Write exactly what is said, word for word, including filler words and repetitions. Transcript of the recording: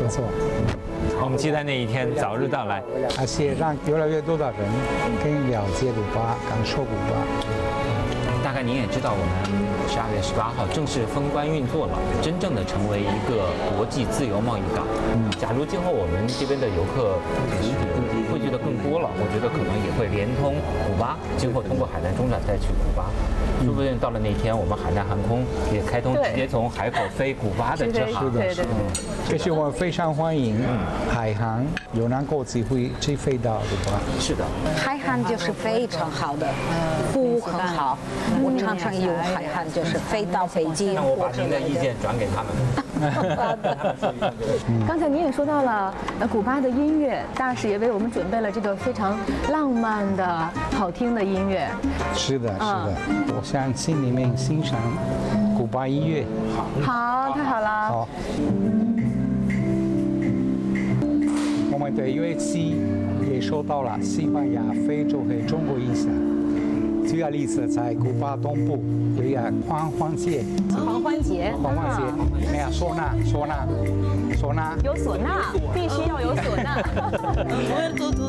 错。 我们期待那一天早日到来， 而且让越来越多的人更了解古巴，感受古巴。 大概您也知道，我们十二月十八号正式封关运作了，真正的成为一个国际自由贸易港。嗯，假如今后我们这边的游客汇聚的更多了，我觉得可能也会连通古巴，今后通过海南中转再去古巴。说不定到了那天，我们海南航空也开通直接从海口飞古巴的直航。 对对对，这是我们非常欢迎海航有能够机会去飞到古巴。 是的， 海航就是非常好的，服务很好。我常常用海航，就是飞到北京。 那我把您的意见转给他们。 刚才您也说到了，呃，古巴的音乐，大使也为我们准备了这个非常浪漫的好听的音乐。 是的，是的，我想心里面欣赏古巴音乐。 好，太好了。 好。我们的乐器也受到了西班牙、非洲和中国影响。举个例子，在古巴东部有一个狂欢节。 狂欢节。 狂欢节，没有唢呐，唢呐，唢呐。 有唢呐，必须要有唢呐。